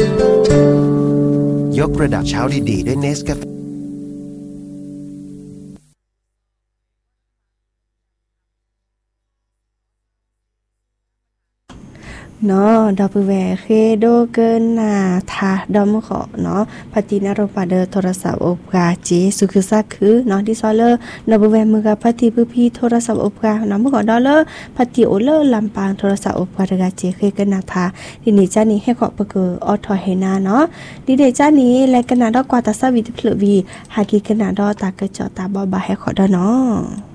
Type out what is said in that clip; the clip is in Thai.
ยกระดับเช้าดีๆด้วยเนสกาแฟเนาะดอปแวเคโดเกินนาทาดอมขอเนาะปฏินารปาเดอโทรศัพท์อบกาเจสุคือซักคือเนาะที่ซอเลอร์ดอปแวมือกับปฏิพื้พี่โทรศัพท์อบกาเนาะเมื่อก่อนดอเลอร์ปฏิโอเลอร์ลำปางโทรศัพท์อบกาเดกาเจเคเกินนาทาทีนี้จ้านี้ให้ขอปะเกอออทอเฮนาเนาะดีเดจ้านี้และกันนาดอกกว่าตาซาวิทเพลวีหากีกันนาดอตากระจอตาบอบาให้ขอดอเนาะ